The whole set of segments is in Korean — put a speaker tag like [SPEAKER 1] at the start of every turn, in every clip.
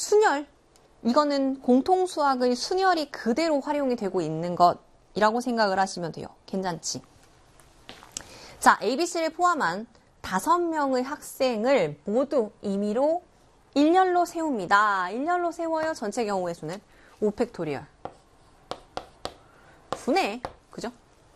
[SPEAKER 1] 순열. 이거는 공통수학의 순열이 그대로 활용이 되고 있는 것이라고 생각을 하시면 돼요. 괜찮지? 자, ABC를 포함한 5명의 학생을 모두 임의로 일렬로 세웁니다. 일렬로 세워요. 전체 경우의 수는 5팩토리얼. 분해. 그죠?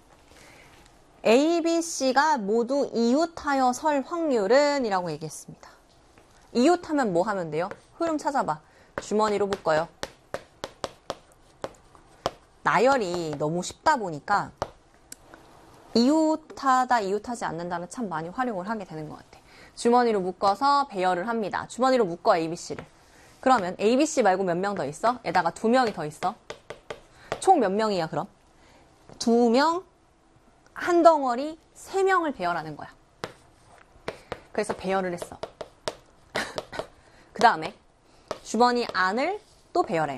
[SPEAKER 1] A, B, C가 모두 이웃하여 설 확률은 이라고 얘기했습니다. 이웃하면 뭐 하면 돼요? 흐름 찾아봐. 주머니로 묶어요. 나열이 너무 쉽다 보니까 이웃하다, 이웃하지 않는다는 참 많이 활용을 하게 되는 것 같아. 주머니로 묶어서 배열을 합니다. 주머니로 묶어 ABC를. 그러면 ABC 말고 몇 명 더 있어? 에다가 2명이 더 있어. 총 몇 명이야 그럼? 2명, 한 덩어리 3명을 배열하는 거야. 그래서 배열을 했어. 그 다음에 주머니 안을 또 배열해요.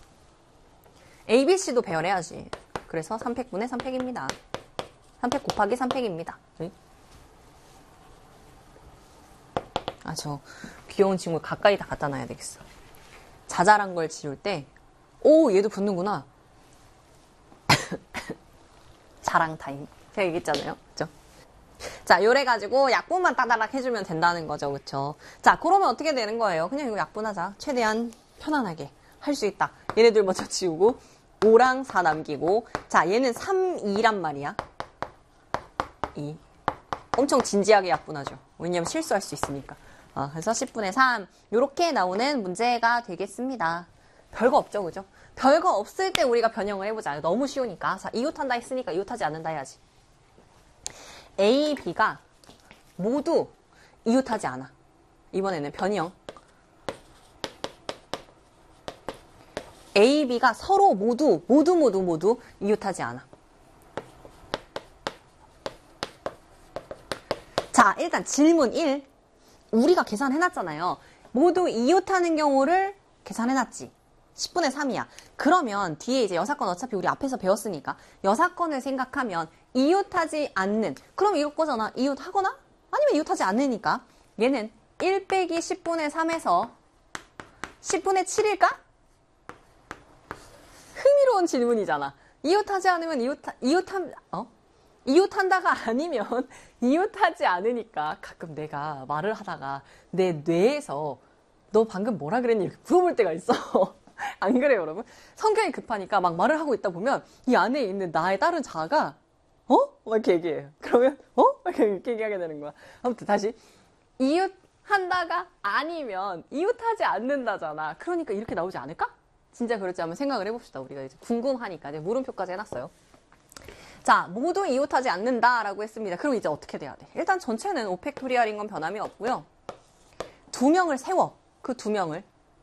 [SPEAKER 1] ABC도 배열해야지. 그래서 3팩분의 3팩입니다. 3팩 곱하기 3팩입니다. 아, 저 귀여운 친구 가까이 다 갖다 놔야 되겠어. 자잘한 걸 지울 때, 오, 얘도 붙는구나. 자랑 타임. 제가 얘기했잖아요. 그죠? 자, 요래가지고 약분만 따다락 해주면 된다는 거죠. 그쵸? 자, 그러면 어떻게 되는 거예요? 그냥 이거 약분하자. 최대한 편안하게 할 수 있다. 얘네들 먼저 지우고 5랑 4 남기고, 자, 얘는 3, 2란 말이야. 2. 엄청 진지하게 약분하죠. 왜냐면 실수할 수 있으니까. 그래서 10분의 3 요렇게 나오는 문제가 되겠습니다. 별거 없죠, 그죠? 별거 없을 때 우리가 변형을 해보자. 너무 쉬우니까. 자, 이웃한다 했으니까 이웃하지 않는다 해야지. A, B가 모두 이웃하지 않아. 이번에는 변형. A, B가 서로 모두 이웃하지 않아. 자, 일단 질문 1. 우리가 계산해놨잖아요. 모두 이웃하는 경우를 계산해놨지. 10분의 3이야. 그러면 뒤에 이제 여사건 어차피 우리 앞에서 배웠으니까 여사건을 생각하면 이웃하지 않는. 그럼 이럴 거잖아. 이웃하거나 아니면 이웃하지 않으니까 얘는 1 빼기 10분의 3에서 10분의 7일까? 흥미로운 질문이잖아. 이웃하지 않으면 이웃한다가 아니면 이웃하지 않으니까 가끔 내가 말을 하다가 내 뇌에서 너 방금 뭐라 그랬니? 이렇게 물어볼 때가 있어. 안 그래요, 여러분? 성격이 급하니까 막 말을 하고 있다 보면 이 안에 있는 나의 다른 자아가 막 이렇게 얘기해요. 그러면 막 이렇게 얘기하게 되는 거야. 아무튼 다시 이웃한다가 아니면 이웃하지 않는다잖아. 그러니까 이렇게 나오지 않을까? 진짜 그럴지 한번 생각을 해봅시다. 우리가 이제 궁금하니까 이제 물음표까지 해놨어요. 자, 모두 이웃하지 않는다라고 했습니다. 그럼 이제 어떻게 돼야 돼? 일단 전체는 5팩토리얼인 건 변함이 없고요. 2명을 세워. 그 2명을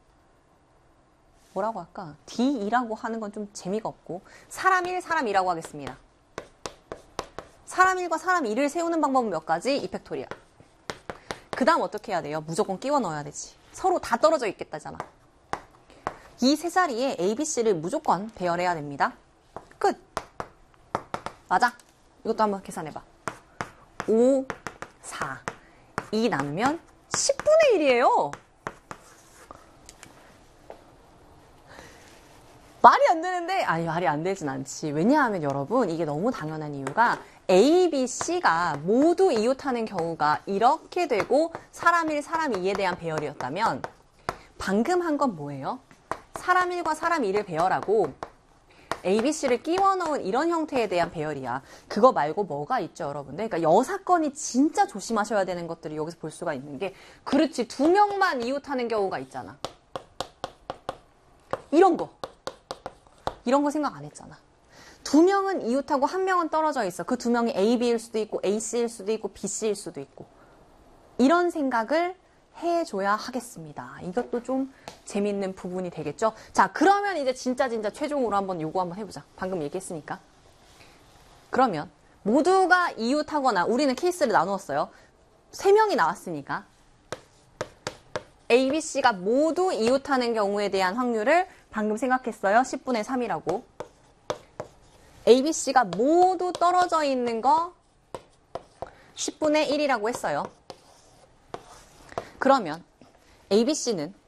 [SPEAKER 1] 뭐라고 할까? D2라고 하는 건 좀 재미가 없고 사람 1, 사람 2라고 하겠습니다. 사람 1과 사람 2를 세우는 방법은 몇 가지? 2팩토리얼. 그 다음 어떻게 해야 돼요? 무조건 끼워 넣어야 되지. 서로 다 떨어져 있겠다잖아. 이 세 자리에 A, B, C를 무조건 배열해야 됩니다. 끝. 맞아. 이것도 한번 계산해봐. 5, 4. 2 나누면 10분의 1이에요. 말이 안 되는데, 아니, 말이 안 되진 않지. 왜냐하면 여러분, 이게 너무 당연한 이유가 A, B, C가 모두 이웃하는 경우가 이렇게 되고 사람 1, 사람 2에 대한 배열이었다면 방금 한 건 뭐예요? 사람 1과 사람 2를 배열하고 A, B, C를 끼워 넣은 이런 형태에 대한 배열이야. 그거 말고 뭐가 있죠, 여러분들? 그러니까 여사건이 진짜 조심하셔야 되는 것들이 여기서 볼 수가 있는 게, 그렇지, 2명만 이웃하는 경우가 있잖아. 이런 거 생각 안 했잖아. 2명은 이웃하고 1명은 떨어져 있어. 그 2명이 A, B일 수도 있고 A, C일 수도 있고 B, C일 수도 있고. 이런 생각을 해줘야 하겠습니다. 이것도 좀 재밌는 부분이 되겠죠. 자, 그러면 이제 진짜 최종으로 한번 요거 한번 해보자. 방금 얘기했으니까. 그러면 모두가 이웃하거나, 우리는 케이스를 나누었어요. 3명이 나왔으니까 A, B, C가 모두 이웃하는 경우에 대한 확률을 방금 생각했어요. 10분의 3이라고. A, B, C가 모두 떨어져 있는 거 10분의 1이라고 했어요. 그러면 A, B, C는